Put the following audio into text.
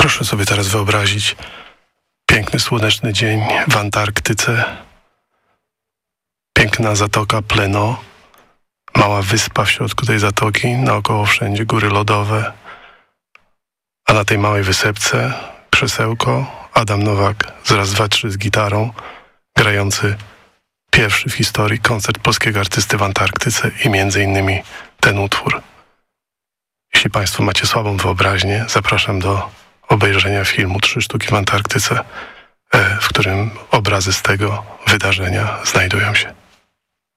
Proszę sobie teraz wyobrazić piękny, słoneczny dzień w Antarktyce. Piękna zatoka Pleno. Mała wyspa w środku tej zatoki, naokoło wszędzie góry lodowe. A na tej małej wysepce krzesełko, Adam Nowak z raz, dwa, trzy z gitarą, grający pierwszy w historii koncert polskiego artysty w Antarktyce i między innymi ten utwór. Jeśli Państwo macie słabą wyobraźnię, zapraszam do obejrzenia filmu 3 sztuki w Antarktyce, w którym obrazy z tego wydarzenia znajdują się.